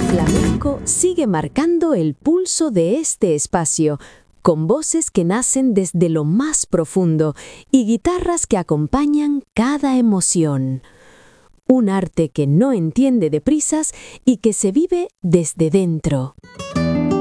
flamenco sigue marcando el pulso de este espacio, con voces que nacen desde lo más profundo y guitarras que acompañan cada emoción. Un arte que no entiende de prisas y que se vive desde dentro.